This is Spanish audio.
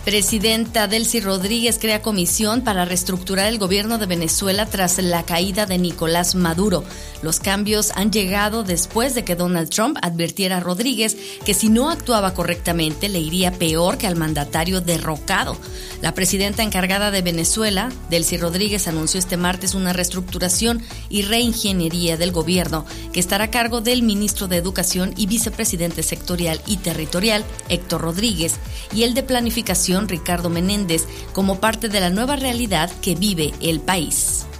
Presidenta Delcy Rodríguez crea comisión para reestructurar el gobierno de Venezuela tras la caída de Nicolás Maduro. Los cambios han llegado después de que Donald Trump advirtiera a Rodríguez que si no actuaba correctamente le iría peor que al mandatario derrocado. La presidenta encargada de Venezuela, Delcy Rodríguez, anunció este martes una reestructuración y reingeniería del gobierno que estará a cargo del ministro de Educación y vicepresidente sectorial y territorial, Héctor Rodríguez, y el de Planificación, Ricardo Menéndez, como parte de la nueva realidad que vive el país.